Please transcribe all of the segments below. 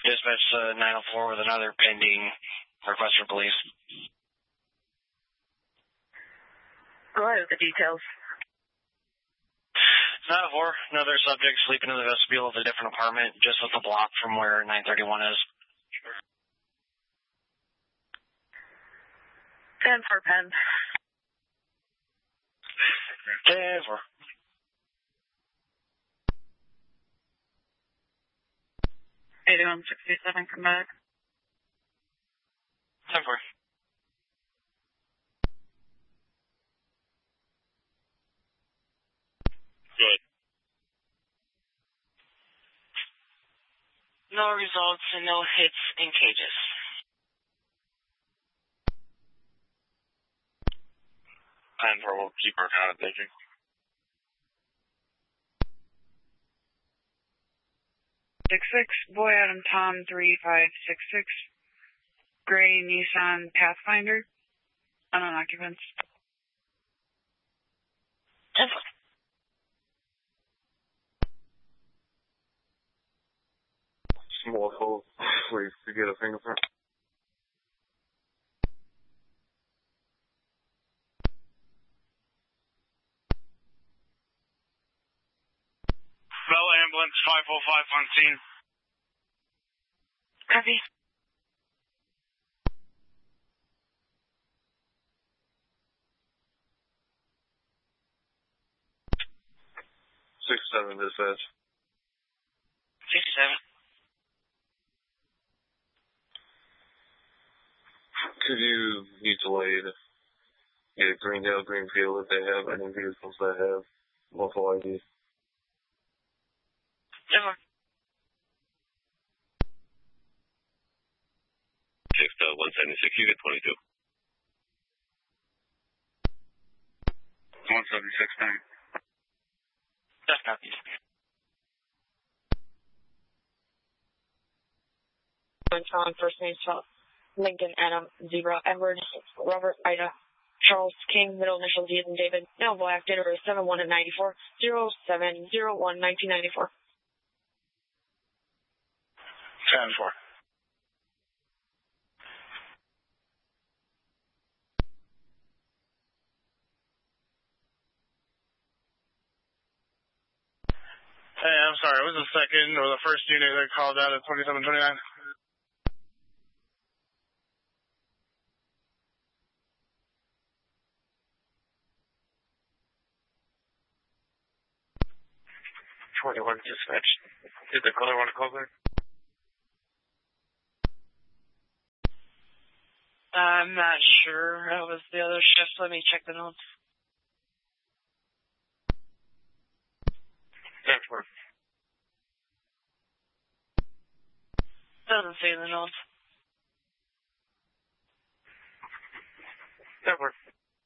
Dispatch 904 with another pending request for police. Go ahead with the details. 904, another subject sleeping in the vestibule of a different apartment just up the block from where 931 is. 10 for pen. 10 for. Hey, doing 67 from back. 10 for. Good. No results and no hits in cages. And we'll keep working on it, thank you. Boy Adam Tom 3566. Gray Nissan Pathfinder. Unknown occupants. 10 for. Small hole, please, to get a fingerprint. Bell Ambulance 505 on scene. Copy. Six seven dispatch. 67. Could you mutilate either Greendale, Greenfield, if they have any vehicles that have local ID? 10 for. 176, you get 22. 176, thank you. Just copies. John, first name spelled Lincoln, Adam, Zebra, Edward, Robert, Ida, Charles, King, middle initial D and David, now black, date of birth 7-1 and 94, 0701 1994. 10 for. Hey, I'm sorry, it was the second or the first unit that called out at 2729. Dispatch. Did the color want to call back? I'm not sure. That was the other shift. Let me check the notes. 10 for. Doesn't say in the notes. 10 for.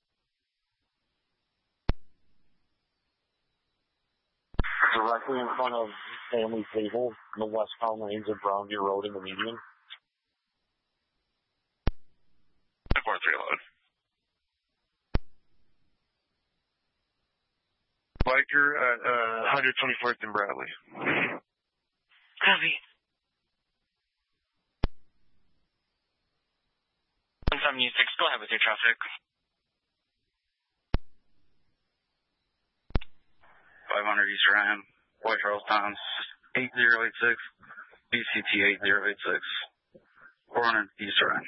Directly in front of Family Table in the westbound lanes of Brownview Road in the median. 4311. Biker at 124th and Bradley. Copy. 176, go ahead with your traffic. 500 East Ryan, White Charles Towns, 8086, BCT 8086, 400 East Ryan.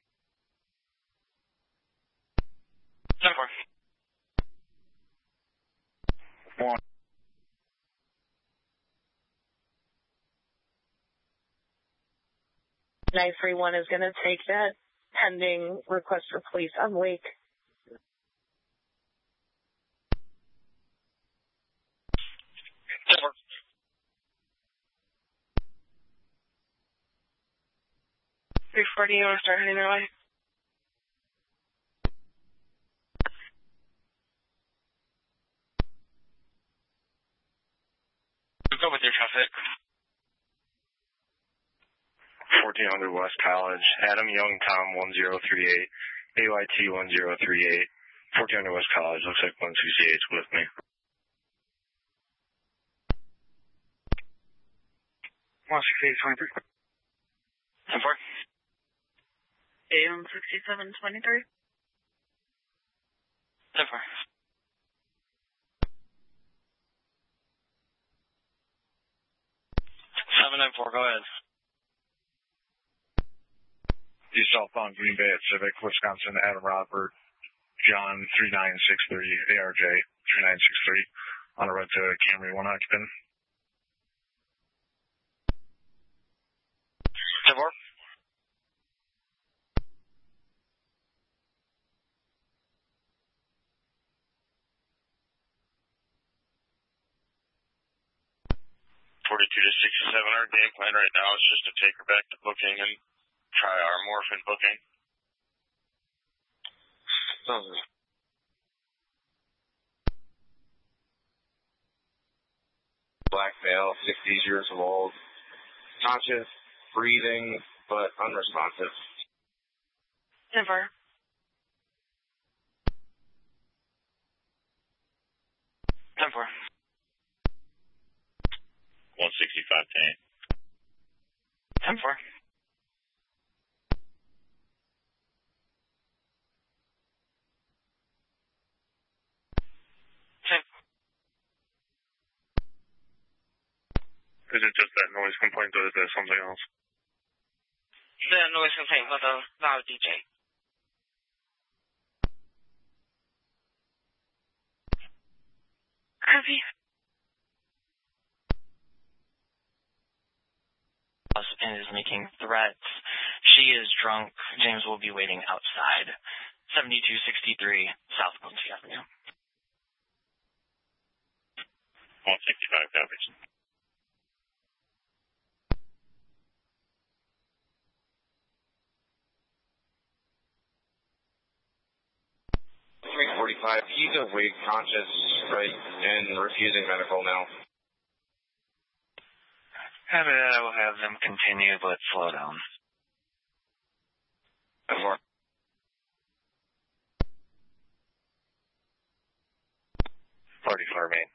10 for. 1. Nine 931 is going to take that pending request for police on Lake. 340, you want to start heading their way? Go with your traffic. 1400 West College, Adam Young Tom 1038, AYT 1038, 1400 West College, looks like 168 is with me. 168, 23. 10-4. AM 6723. 10-4. 794, go ahead. East southbound Green Bay at Civic, Wisconsin, Adam Robert, John 3963, ARJ 3963, on the road to Camry 1 occupant. 10-4. To 67, our game plan right now is just to take her back to booking and try our morphine booking. Sounds good. Black male, 60 years old, conscious, breathing, but unresponsive. 10-4. 10-4. 165 10. 10-4. 10. Is it just that noise complaint or is there something else? The noise complaint with a loud DJ. Copy. And is making threats. She is drunk. James will be waiting outside. 7263 South Quincy Avenue. 165 copies. .45, he's awake, conscious, right, and refusing medical now. I will have them continue, but slow down. 10-4. 44 main.